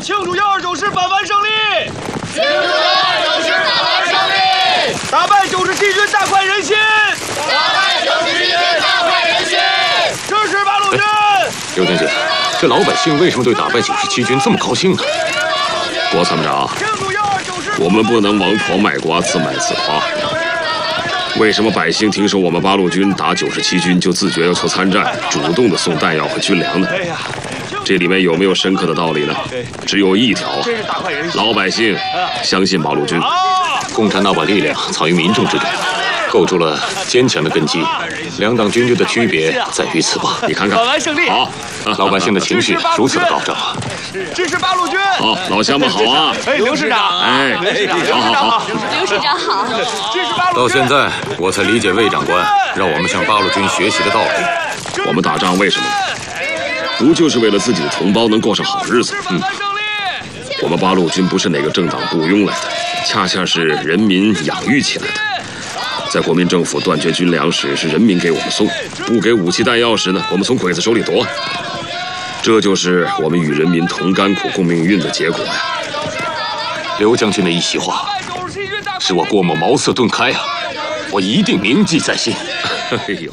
庆祝129师反顽胜利！ 庆祝129师反顽胜利！ 打败97军，大快人心！ 打败97军，大快人心！ 支持八路军！ 刘将军，这老百姓为什么对打败97军这么高兴呢？ 郭参谋长，我们不能王婆卖瓜，自卖自夸。为什么百姓听说我们八路军打97军就自觉要求参战，主动的送弹药和军粮呢？这里面有没有深刻的道理呢？只有一条，老百姓相信八路军。 共产党把力量藏于民众之中，构筑了坚强的根基。两党军队的区别在于此吧？ 你看看，好， 老百姓的情绪如此的高涨。 支持八路军！ 好，老乡们好啊！ 刘师长， 好。 刘师长好。 到现在我才理解魏长官让我们向八路军学习的道理。 我们打仗为什么呢？不就是为了自己的同胞能过上好日子？我们八路军不是哪个政党雇佣来的，恰恰是人民养育起来的。在国民政府断绝军粮时，是人民给我们送；不给武器弹药时呢，我们从鬼子手里夺。这就是我们与人民同甘苦共命运的结果呀！ 刘将军的一席话，使我郭某茅塞顿开啊！我一定铭记在心。 哎呦！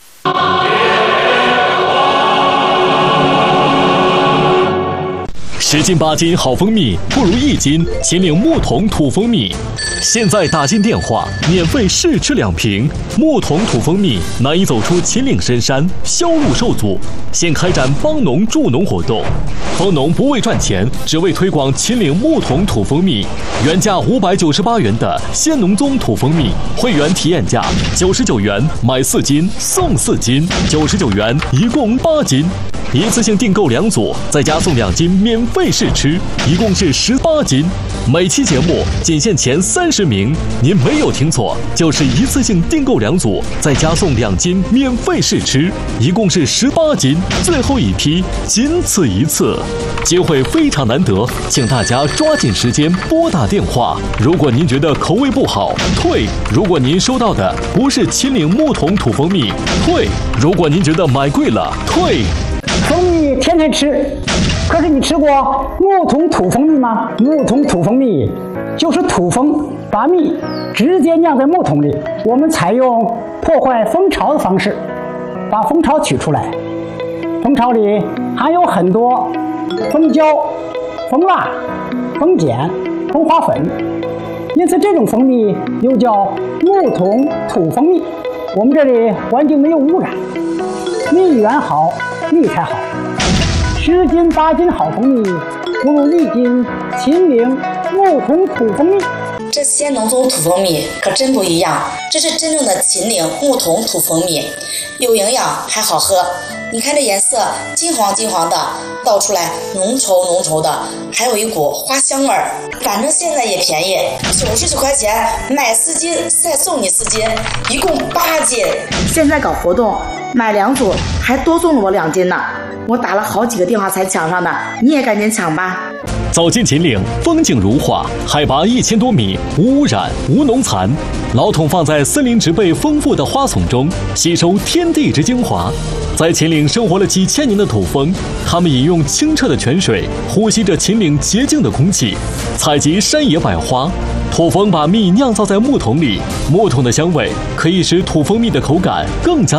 10斤8斤好蜂蜜，不如1斤秦岭木桶土蜂蜜。现在打进电话，免费试吃2瓶木桶土蜂蜜，难以走出秦岭深山，销路受阻。现开展帮农助农活动，帮农不为赚钱，只为推广秦岭木桶土蜂蜜。原价598元的鲜农宗土蜂蜜，会员体验价99元，买4斤送4斤，99元一共8斤。一次性订购2组，再加送2斤免费试吃，一共是18斤。每期节目仅限前30名，您没有听错，就是一次性订购2组，再加送2斤免费试吃，一共是18斤。最后一批，仅此一次，机会非常难得，请大家抓紧时间拨打电话。如果您觉得口味不好，退；如果您收到的不是秦岭木桶土蜂蜜，退；如果您觉得买贵了，退。 蜂蜜天天吃，可是你吃过木桶土蜂蜜吗？木桶土蜂蜜就是土蜂把蜜直接酿在木桶里，我们采用破坏蜂巢的方式，把蜂巢取出来。蜂巢里含有很多蜂胶、蜂蜡、蜂碱、蜂花粉，因此这种蜂蜜又叫木桶土蜂蜜。我们这里环境没有污染，蜜源好，蜜才好。10斤8斤好蜂蜜，不如1斤秦岭木桶土蜂蜜。 这鲜农宗土蜂蜜可真不一样，这是真正的秦岭木桶土蜂蜜，有营养还好喝。你看这颜色金黄金黄的，倒出来浓稠的，还有一股花香味儿。反正现在也便宜，99块钱买4斤，再送你4斤，一共8斤。现在搞活动，买2组还多送了我2斤呢。我打了好几个电话才抢上的，你也赶紧抢吧。 走进秦岭，风景如画，海拔1000多米，无污染，无农残。老桶放在森林植被丰富的花丛中，吸收天地之精华。在秦岭生活了几千年的土蜂，它们饮用清澈的泉水，呼吸着秦岭洁净的空气，采集山野百花。土蜂把蜜酿造在木桶里，木桶的香味可以使土蜂蜜的口感更加